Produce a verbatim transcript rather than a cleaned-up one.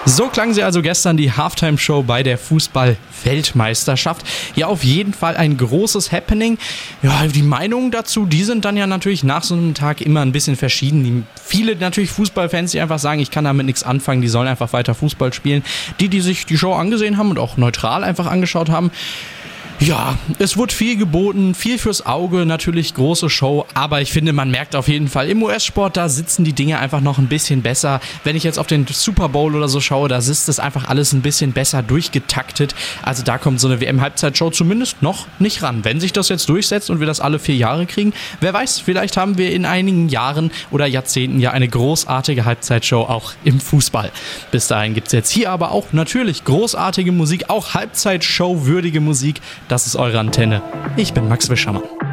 So klang sie also gestern, die Halftime-Show bei der Fußball-Weltmeisterschaft. Ja, auf jeden Fall ein großes Happening. Ja, die Meinungen dazu, die sind dann ja natürlich nach so einem Tag immer ein bisschen verschieden. Die, viele natürlich Fußballfans, die einfach sagen, ich kann damit nichts anfangen, die sollen einfach weiter Fußball spielen. Die, die sich die Show angesehen haben und auch neutral einfach angeschaut haben, ja, es wurde viel geboten, viel fürs Auge, natürlich große Show, aber ich finde, man merkt auf jeden Fall, im U S-Sport, da sitzen die Dinge einfach noch ein bisschen besser. Wenn ich jetzt auf den Super Bowl oder so schaue, da sitzt es einfach alles ein bisschen besser durchgetaktet. Also da kommt so eine W M-Halbzeitshow zumindest noch nicht ran. Wenn sich das jetzt durchsetzt und wir das alle vier Jahre kriegen, wer weiß, vielleicht haben wir in einigen Jahren oder Jahrzehnten ja eine großartige Halbzeitshow auch im Fußball. Bis dahin gibt es jetzt hier aber auch natürlich großartige Musik, auch Halbzeitshow-würdige Musik. Das ist eure Antenne. Ich bin Max Wischermann.